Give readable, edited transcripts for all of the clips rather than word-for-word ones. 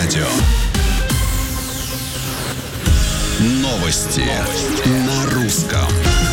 радио. Новости на русском.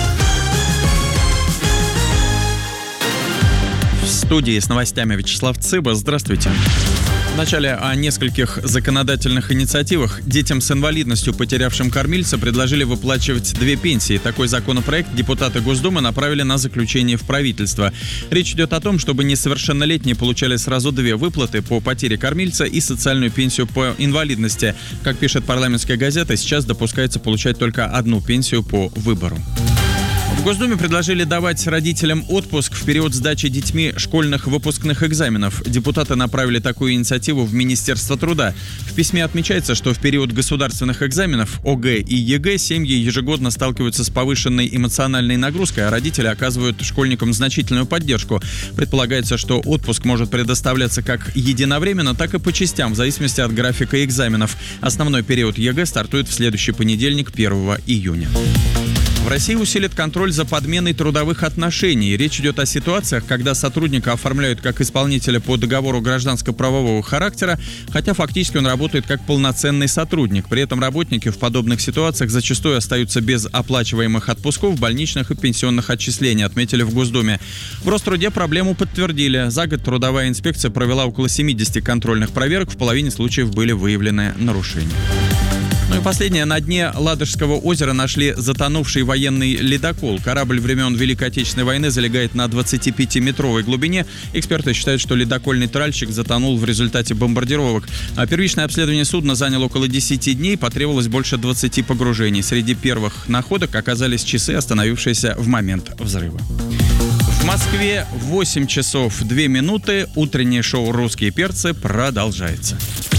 В студии с новостями Вячеслав Цыба. Здравствуйте. Вначале о нескольких законодательных инициативах. Детям с инвалидностью, потерявшим кормильца, предложили выплачивать 2 пенсии. Такой законопроект депутаты Госдумы направили на заключение в правительство. Речь идет о том, чтобы несовершеннолетние получали сразу 2 выплаты по потере кормильца и социальную пенсию по инвалидности. Как пишет парламентская газета, сейчас допускается получать только 1 пенсию по выбору. В Госдуме предложили давать родителям отпуск в период сдачи детьми школьных выпускных экзаменов. Депутаты направили такую инициативу в Министерство труда. В письме отмечается, что в период государственных экзаменов ОГЭ и ЕГЭ семьи ежегодно сталкиваются с повышенной эмоциональной нагрузкой, а родители оказывают школьникам значительную поддержку. Предполагается, что отпуск может предоставляться как единовременно, так и по частям, в зависимости от графика экзаменов. Основной период ЕГЭ стартует в следующий понедельник, 1 июня. В России усилит контроль за подменой трудовых отношений. Речь идет о ситуациях, когда сотрудника оформляют как исполнителя по договору гражданско-правового характера, хотя фактически он работает как полноценный сотрудник. При этом работники в подобных ситуациях зачастую остаются без оплачиваемых отпусков, больничных и пенсионных отчислений, отметили в Госдуме. В Роструде проблему подтвердили. За год трудовая инспекция провела около 70 контрольных проверок, в половине случаев были выявлены нарушения. Ну и последнее. На дне Ладожского озера нашли затонувший военный ледокол. Корабль времен Великой Отечественной войны залегает на 25-метровой глубине. Эксперты считают, что ледокольный тральщик затонул в результате бомбардировок. Первичное обследование судна заняло около 10 дней, потребовалось больше 20 погружений. Среди первых находок оказались часы, остановившиеся в момент взрыва. В Москве 8 часов 2 минуты. Утреннее шоу «Русские перцы» продолжается.